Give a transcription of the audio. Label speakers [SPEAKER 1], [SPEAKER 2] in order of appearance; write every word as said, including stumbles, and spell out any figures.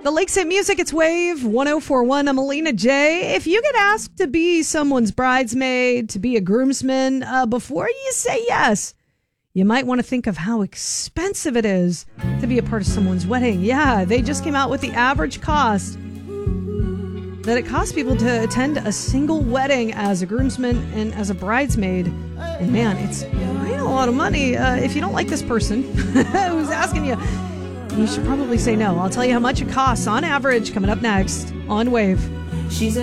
[SPEAKER 1] The Lakeside Music, it's Wave one oh four point one. I'm Alina J. If you get asked to be someone's bridesmaid, to be a groomsman, uh, before you say yes, you might want to think of how expensive it is to be a part of someone's wedding. Yeah, they just came out with the average cost that it costs people to attend a single wedding as a groomsman and as a bridesmaid. And man, it's right a lot of money. Uh, if you don't like this person who's asking you, you should probably say no. I'll tell you how much it costs on average coming up next on Wave.
[SPEAKER 2] She's a